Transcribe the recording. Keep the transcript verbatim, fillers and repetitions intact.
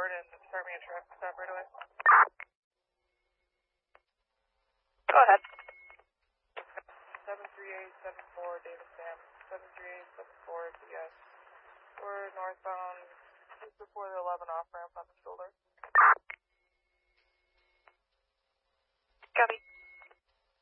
forward and start me a truck stop right away. Go ahead. seven three eight seven four, David Sam. seven three eight seven four, B S. We're northbound just before the eleven off ramp on the shoulder.